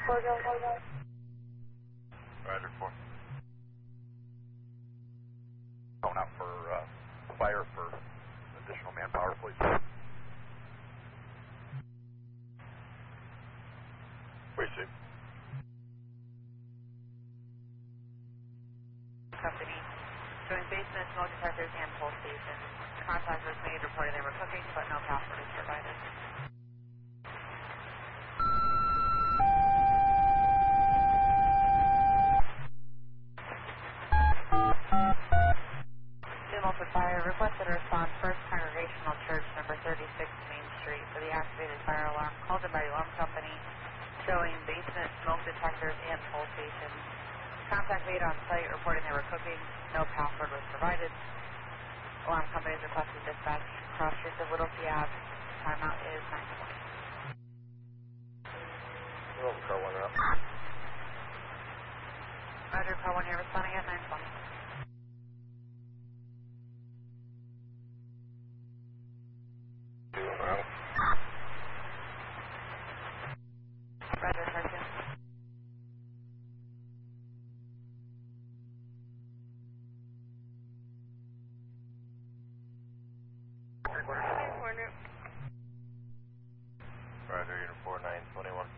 Roger, 4. Going out for fire for additional manpower, please. Receive. Company, showing basement, smoke detectors, and pole stations. Contact was made reporting they were cooking, but no password is provided. Milford Fire requested a response First Congregational Church, number 36 Main Street, for the activated fire alarm called in by the alarm company, showing basement, smoke detectors, and pole stations. Contact made on site reporting they were cooking. No password was provided. Alarm company is requesting dispatch cross streets of Little Ave. Timeout is 9:20. Well, car 1 up. Roger, car 1 here responding at 9:20. Roger, car 2. Roger, unit 4, 921.